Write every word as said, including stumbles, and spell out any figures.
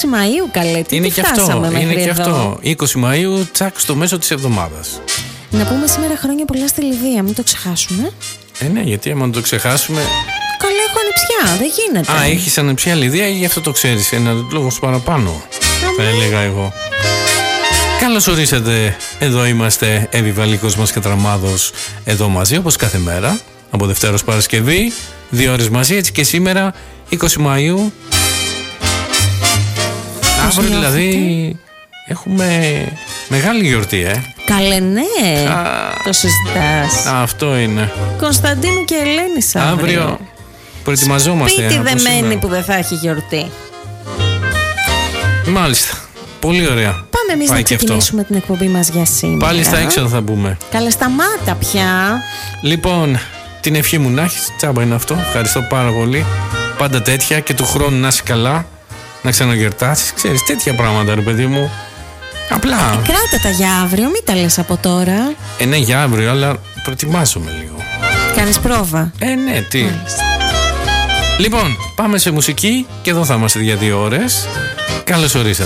είκοσι Μαΐου, καλέ, τι είναι τι και φτάσαμε αυτό, είναι μέχρι και εδώ. αυτό. είκοσι Μαΐου, τσακ, στο μέσο της εβδομάδας. Να πούμε σήμερα χρόνια πολλά στη Λιδία, μην το ξεχάσουμε. Ε, ναι, γιατί άμα το ξεχάσουμε. Καλά, έχω ανιψιά, δεν γίνεται. Α, έχεις ανιψιά Λιδία, γι' αυτό το ξέρεις. Ένα λόγος παραπάνω, θα έλεγα εγώ. Καλώς ορίσατε. Εδώ είμαστε, Εύη Βαλίκος μας και Τραμάδος, εδώ μαζί όπως κάθε μέρα, από Δευτέρα ως Παρασκευή, δύο ώρες μαζί, έτσι και σήμερα, είκοσι Μαΐου. Αύριο δηλαδή έχουμε μεγάλη γιορτή, ε. Καλέ, ναι. Α, το συζητάς. α, αυτό είναι. Κωνσταντίνου και Ελένης αύριο. Αύριο προετοιμαζόμαστε. Σπίτι από δεμένη σήμερα. που δεν θα έχει γιορτή. Μάλιστα. Πολύ ωραία. Πάμε εμείς Πάει να και αυτό. ξεκινήσουμε την εκπομπή μας για σήμερα. Πάλι στα έξοδα θα μπούμε. Καλέ, σταμάτα πια. Λοιπόν, την ευχή μου να έχεις, τσάμπα είναι αυτό. Ευχαριστώ πάρα πολύ. Πάντα τέτοια και του χρόνου να είσαι καλά, να ξαναγερτάσεις. Ξέρεις, τέτοια πράγματα, ρε παιδί μου. Απλά. Κράτα τα για αύριο, μην τα λες από τώρα. Ε, ναι, για αύριο, αλλά προετοιμάζομαι λίγο. Κάνεις πρόβα. Ε, ναι, τι. Μάλιστα. Λοιπόν, πάμε σε μουσική και εδώ θα είμαστε για δύο ώρες. Καλώς ορίσατε.